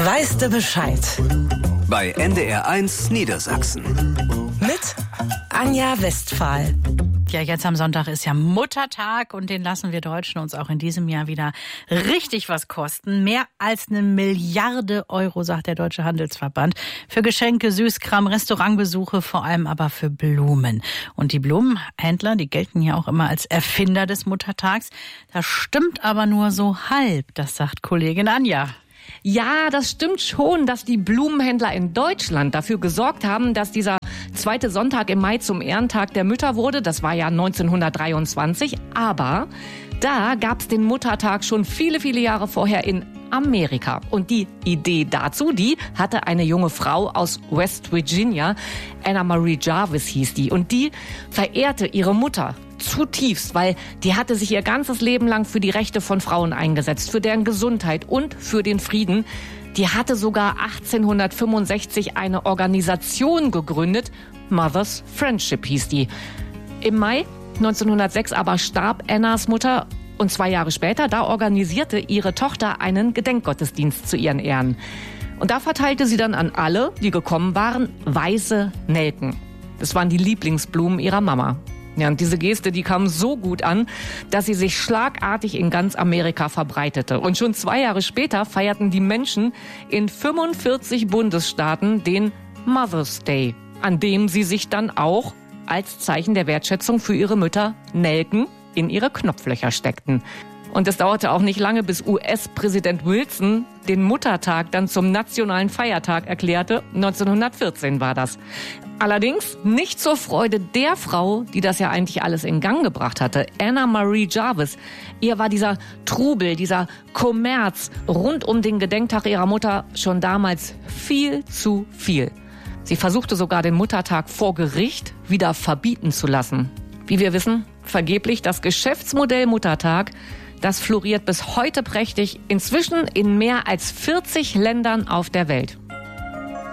Weißt du Bescheid? Bei NDR1 Niedersachsen. Mit Anja Westphal. Ja, jetzt am Sonntag ist ja Muttertag und den lassen wir Deutschen uns auch in diesem Jahr wieder richtig was kosten. Mehr als 1 Milliarde Euro, sagt der Deutsche Handelsverband. Für Geschenke, Süßkram, Restaurantbesuche, vor allem aber für Blumen. Und die Blumenhändler, die gelten ja auch immer als Erfinder des Muttertags. Das stimmt aber nur so halb, das sagt Kollegin Anja. Ja, das stimmt schon, dass die Blumenhändler in Deutschland dafür gesorgt haben, dass dieser zweite Sonntag im Mai zum Ehrentag der Mütter wurde. Das war ja 1923. Aber da gab's den Muttertag schon viele, viele Jahre vorher in Amerika. Und die Idee dazu, die hatte eine junge Frau aus West Virginia, Anna Marie Jarvis hieß die. Und die verehrte ihre Mutter zutiefst, weil die hatte sich ihr ganzes Leben lang für die Rechte von Frauen eingesetzt, für deren Gesundheit und für den Frieden. Die hatte sogar 1865 eine Organisation gegründet, Mother's Friendship hieß die. Im Mai 1906 aber starb Annas Mutter und 2 Jahre später, da organisierte ihre Tochter einen Gedenkgottesdienst zu ihren Ehren. Und da verteilte sie dann an alle, die gekommen waren, weiße Nelken. Das waren die Lieblingsblumen ihrer Mama. Ja, und diese Geste, die kam so gut an, dass sie sich schlagartig in ganz Amerika verbreitete. Und schon 2 Jahre später feierten die Menschen in 45 Bundesstaaten den Mother's Day, an dem sie sich dann auch als Zeichen der Wertschätzung für ihre Mütter Nelken in ihre Knopflöcher steckten. Und es dauerte auch nicht lange, bis US-Präsident Wilson den Muttertag dann zum nationalen Feiertag erklärte. 1914 war das. Allerdings nicht zur Freude der Frau, die das ja eigentlich alles in Gang gebracht hatte, Anna Marie Jarvis. Ihr war dieser Trubel, dieser Kommerz rund um den Gedenktag ihrer Mutter schon damals viel zu viel. Sie versuchte sogar, den Muttertag vor Gericht wieder verbieten zu lassen. Wie wir wissen, vergeblich, das Geschäftsmodell Muttertag, das floriert bis heute prächtig, inzwischen in mehr als 40 Ländern auf der Welt.